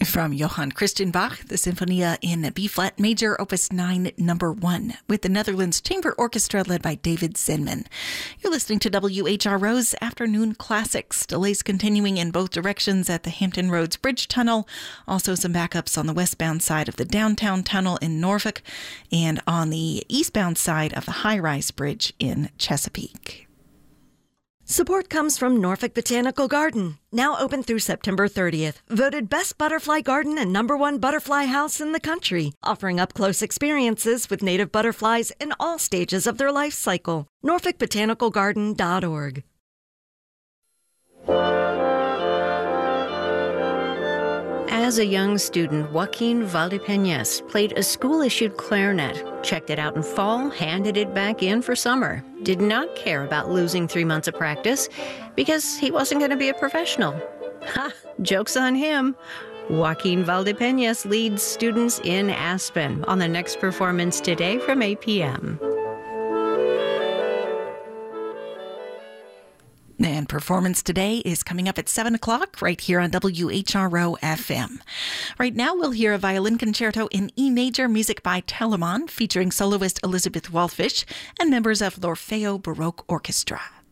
From Johann Christian Bach, the Sinfonia in B-flat major, Opus 9, number 1, with the Netherlands Chamber Orchestra led by David Zinman. You're listening to WHRO's Afternoon Classics. Delays continuing in both directions at the Hampton Roads Bridge Tunnel. Also some backups on the westbound side of the downtown tunnel in Norfolk and on the eastbound side of the high-rise bridge in Chesapeake. Support comes from Norfolk Botanical Garden, now open through September 30th. Voted best butterfly garden and #1 butterfly house in the country, offering up-close experiences with native butterflies in all stages of their life cycle. NorfolkBotanicalGarden.org. As a young student, Joaquin Valdepeñas played a school-issued clarinet, checked it out in fall, handed it back in for summer. Did not care about losing 3 months of practice because he wasn't going to be a professional. Ha! Joke's on him. Joaquin Valdepeñas leads students in Aspen on the next performance today from 8 p.m. And performance today is coming up at 7 o'clock right here on WHRO FM. Right now we'll hear a violin concerto in E major, music by Telemann, featuring soloist Elizabeth Wallfisch and members of l'Orfeo Baroque Orchestra.